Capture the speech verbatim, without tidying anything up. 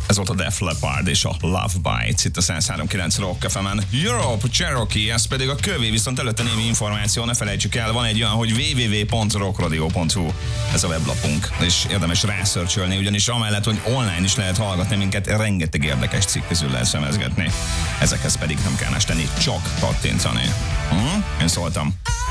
Ez volt a Def Leppard és a Love Bites itt a száz három kilenc Rock ef emen. Europe, Cherokee, ez pedig a kövé, viszont előtte némi információ, ne felejtsük el, van egy olyan, hogy double-u double-u double-u pont rock radio pont hu, ez a weblapunk, és érdemes rászörcsölni, ugyanis amellett, hogy online is lehet hallgatni minket, rengeteg érdekes cikk közül lehet szemezgetni. Ezekhez pedig nem kell tenni, csak kattintani. Hm? Én szóltam.